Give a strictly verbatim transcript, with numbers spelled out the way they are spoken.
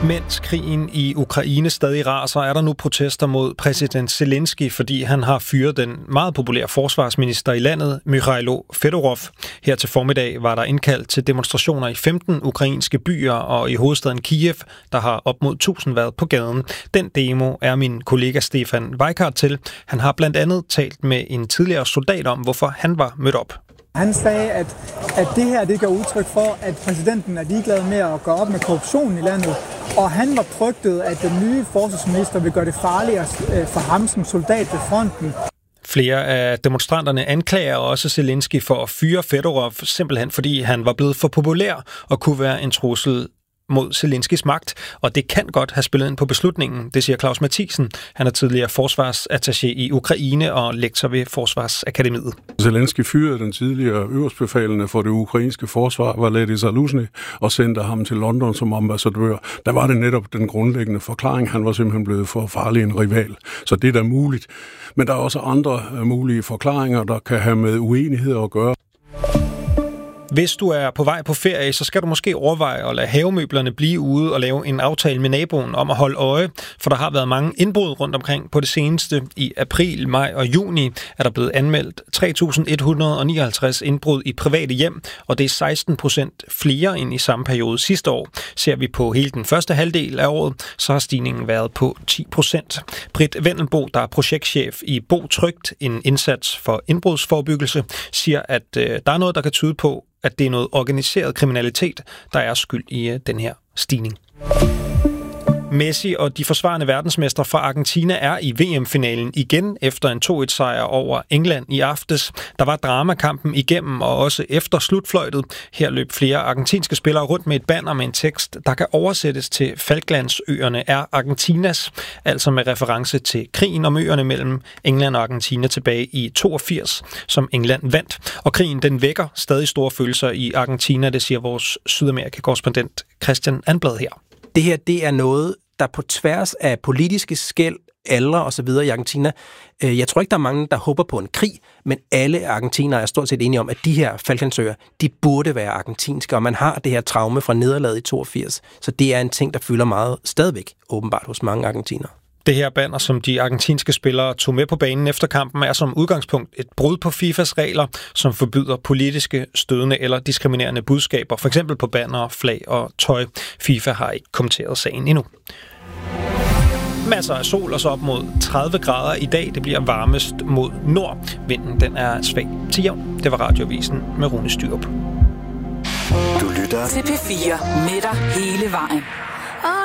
Mens krigen i Ukraine stadig raser, er der nu protester mod præsident Zelensky, fordi han har fyret den meget populære forsvarsminister i landet, Mikhailo Fedorov. Her til formiddag var der indkaldt til demonstrationer i femten ukrainske byer og i hovedstaden Kiev, der har op mod tusind været på gaden. Den demo er min kollega Stefan Weikart til. Han har blandt andet talt med en tidligere soldat om, hvorfor han var mødt op. Han sagde, at, at det her det gør udtryk for, at præsidenten er ligeglad med at gå op med korruptionen i landet, og han var frygtet, at den nye forsvarsminister vil gøre det farligere for ham som soldat ved fronten. Flere af demonstranterne anklager også Zelensky for at fyre Fedorov, simpelthen fordi han var blevet for populær og kunne være en trussel mod Zelenskys magt, og det kan godt have spillet ind på beslutningen, det siger Claus Mathisen. Han er tidligere forsvarsattaché i Ukraine og lektor ved Forsvarsakademiet. Zelensky fyrede den tidligere øverstbefalende for det ukrainske forsvar, Valeri Zaluzhny, og sendte ham til London som ambassadør. Der var det netop den grundlæggende forklaring. Han var simpelthen blevet for farlig en rival. Så det er da muligt. Men der er også andre mulige forklaringer, der kan have med uenighed at gøre. Hvis du er på vej på ferie, så skal du måske overveje at lade havemøblerne blive ude og lave en aftale med naboen om at holde øje, for der har været mange indbrud rundt omkring på det seneste. I april, maj og juni er der blevet anmeldt tre tusind et hundrede og nioghalvtreds indbrud i private hjem, og det er seksten procent flere end i samme periode sidste år. Ser vi på hele den første halvdel af året, så har stigningen været på ti procent. Britt Vendelbo, der er projektchef i Bo Trygt, en indsats for indbrudsforebyggelse, siger, at øh, der er noget, der kan tyde på, at det er noget organiseret kriminalitet, der er skyld i den her stigning. Messi og de forsvarende verdensmestre fra Argentina er i V M-finalen igen efter en to et sejr over England i aftes. Der var dramakampen igennem og også efter slutfløjtet. Her løb flere argentinske spillere rundt med et banner med en tekst, der kan oversættes til Falklandsøerne er Argentinas, altså med reference til krigen om øerne mellem England og Argentina tilbage i toogfirs, som England vandt. Og krigen den vækker stadig store følelser i Argentina, det siger vores Sydamerika-korrespondent Christian Anblad her. Det her, det er noget, der på tværs af politiske skel, aldre og så videre i Argentina, øh, jeg tror ikke, der er mange, der håber på en krig, men alle argentinere er stort set enige om, at de her Falklandsøer, de burde være argentinske, og man har det her traume fra nederlaget i toogfirs, så det er en ting, der fylder meget stadigvæk, åbenbart hos mange argentinere. Det her banner, som de argentinske spillere tog med på banen efter kampen, er som udgangspunkt et brud på FIFAs regler, som forbyder politiske, stødende eller diskriminerende budskaber, f.eks. på banner, flag og tøj. FIFA har ikke kommenteret sagen endnu. Masser af sol og så op mod tredive grader i dag. Det bliver varmest mod nord. Vinden den er svag til jævn. Det var Radioavisen med Rune Styrup. Du lytter til P fire med dig hele vejen.